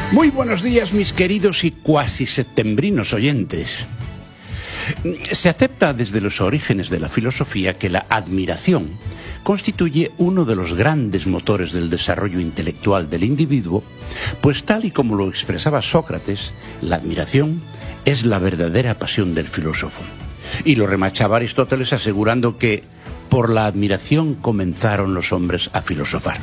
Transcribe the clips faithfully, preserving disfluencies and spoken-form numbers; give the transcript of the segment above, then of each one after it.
Muy buenos días, mis queridos y cuasi septembrinos oyentes. Se acepta desde los orígenes de la filosofía que la admiración constituye uno de los grandes motores del desarrollo intelectual del individuo, pues tal y como lo expresaba Sócrates, la admiración es la verdadera pasión del filósofo. Y lo remachaba Aristóteles asegurando que por la admiración comenzaron los hombres a filosofar.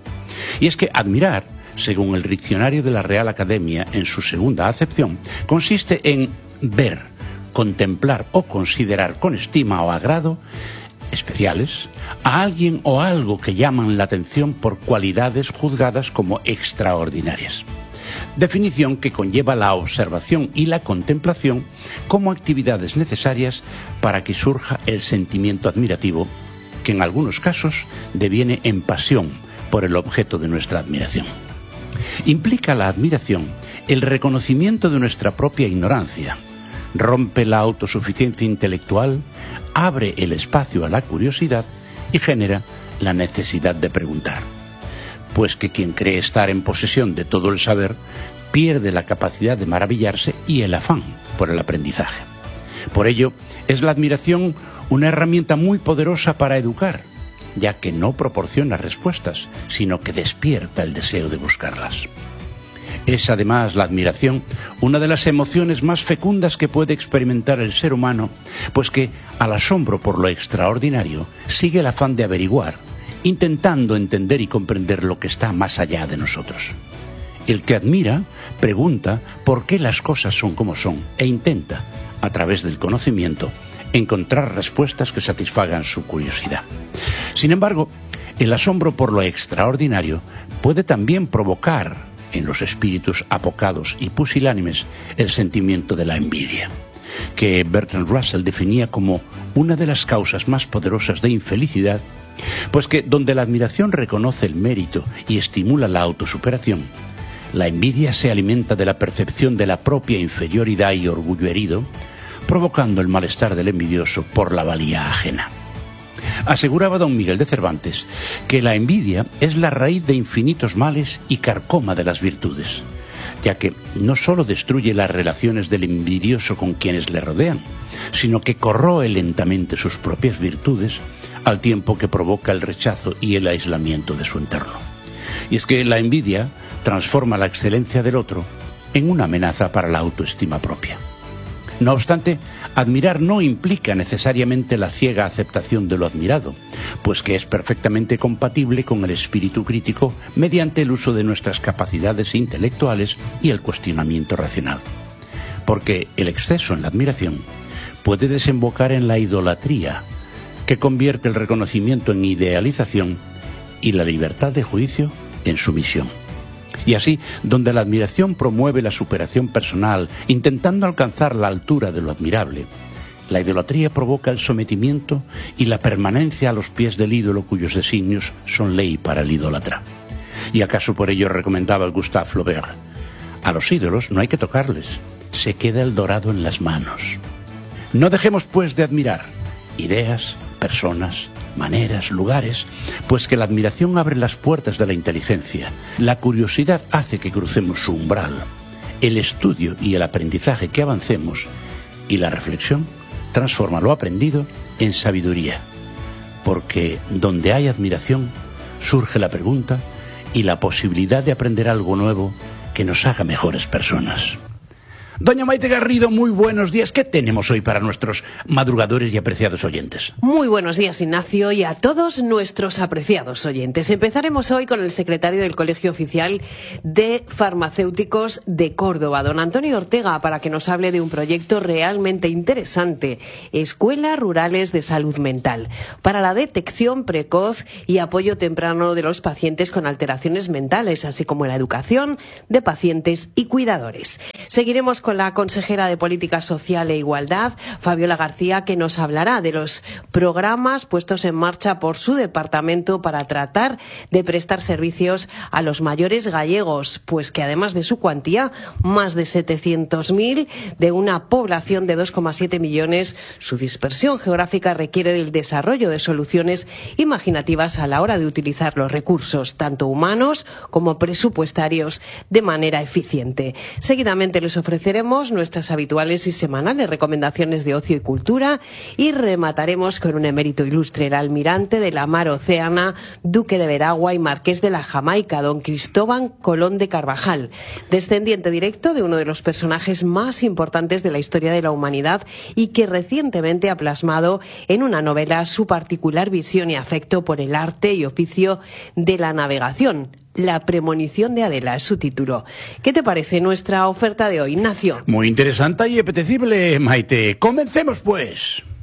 Y es que admirar, según el diccionario de la Real Academia en su segunda acepción, consiste en ver, contemplar o considerar con estima o agrado especiales a alguien o algo que llaman la atención por cualidades juzgadas como extraordinarias. Definición que conlleva la observación y la contemplación como actividades necesarias para que surja el sentimiento admirativo, que en algunos casos deviene en pasión por el objeto de nuestra admiración. Implica la admiración el reconocimiento de nuestra propia ignorancia, rompe la autosuficiencia intelectual, abre el espacio a la curiosidad y genera la necesidad de preguntar. Pues que quien cree estar en posesión de todo el saber pierde la capacidad de maravillarse y el afán por el aprendizaje. Por ello, es la admiración una herramienta muy poderosa para educar, ya que no proporciona respuestas, sino que despierta el deseo de buscarlas. Es además la admiración una de las emociones más fecundas que puede experimentar el ser humano, pues que, al asombro por lo extraordinario, sigue el afán de averiguar, intentando entender y comprender lo que está más allá de nosotros. El que admira pregunta por qué las cosas son como son e intenta, a través del conocimiento, encontrar respuestas que satisfagan su curiosidad. Sin embargo, el asombro por lo extraordinario puede también provocar en los espíritus apocados y pusilánimes el sentimiento de la envidia, que Bertrand Russell definía como una de las causas más poderosas de infelicidad, pues que donde la admiración reconoce el mérito y estimula la autosuperación, la envidia se alimenta de la percepción de la propia inferioridad y orgullo herido, provocando el malestar del envidioso por la valía ajena. Aseguraba don Miguel de Cervantes que la envidia es la raíz de infinitos males y carcoma de las virtudes, ya que no solo destruye las relaciones del envidioso con quienes le rodean, sino que corroe lentamente sus propias virtudes al tiempo que provoca el rechazo y el aislamiento de su entorno. Y es que la envidia transforma la excelencia del otro en una amenaza para la autoestima propia. No obstante, admirar no implica necesariamente la ciega aceptación de lo admirado, pues que es perfectamente compatible con el espíritu crítico mediante el uso de nuestras capacidades intelectuales y el cuestionamiento racional. Porque el exceso en la admiración puede desembocar en la idolatría, que convierte el reconocimiento en idealización y la libertad de juicio en sumisión. Y así, donde la admiración promueve la superación personal, intentando alcanzar la altura de lo admirable, la idolatría provoca el sometimiento y la permanencia a los pies del ídolo cuyos designios son ley para el idólatra. Y acaso por ello recomendaba Gustave Flaubert: a los ídolos no hay que tocarles, se queda el dorado en las manos. No dejemos pues de admirar ideas, personas, maneras, lugares, pues que la admiración abre las puertas de la inteligencia, la curiosidad hace que crucemos su umbral, el estudio y el aprendizaje que avancemos, y la reflexión transforma lo aprendido en sabiduría, porque donde hay admiración surge la pregunta y la posibilidad de aprender algo nuevo que nos haga mejores personas. Doña Maite Garrido, muy buenos días. ¿Qué tenemos hoy para nuestros madrugadores y apreciados oyentes? Muy buenos días, Ignacio, y a todos nuestros apreciados oyentes. Empezaremos hoy con el secretario del Colegio Oficial de Farmacéuticos de Córdoba, don Antonio Ortega, para que nos hable de un proyecto realmente interesante: Escuelas Rurales de Salud Mental, para la detección precoz y apoyo temprano de los pacientes con alteraciones mentales, así como la educación de pacientes y cuidadores. Seguiremos con la consejera de Política Social e Igualdad, Fabiola García, que nos hablará de los programas puestos en marcha por su departamento para tratar de prestar servicios a los mayores gallegos, pues que además de su cuantía, más de setecientos mil, de una población de dos coma siete millones, su dispersión geográfica requiere del desarrollo de soluciones imaginativas a la hora de utilizar los recursos, tanto humanos como presupuestarios, de manera eficiente. Seguidamente les ofreceremos nuestras habituales y semanales recomendaciones de ocio y cultura y remataremos con un emérito ilustre, el almirante de la mar Océana, duque de Veragua y marqués de la Jamaica, don Cristóbal Colón de Carvajal, descendiente directo de uno de los personajes más importantes de la historia de la humanidad y que recientemente ha plasmado en una novela su particular visión y afecto por el arte y oficio de la navegación. La premonición de Adela es su título. ¿Qué te parece nuestra oferta de hoy, Ignacio? Muy interesante y apetecible, Maite. Comencemos, pues.